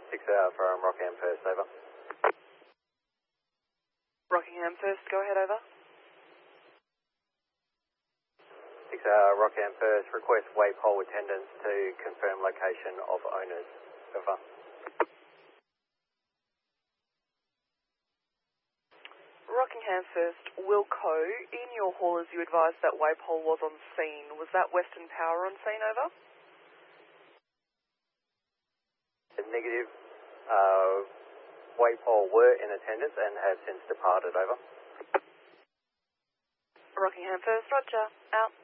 6 from Rockingham First, over. Rockingham First, go ahead, over. 6 Rockingham First, request waypole attendants to confirm location of owners, over. Rockingham First, Wilco, in your haulers you advised that waypole was on scene. Was that Western Power on scene, over? Negative. Waypole were in attendance and have since departed, over. Rockingham First, roger, out.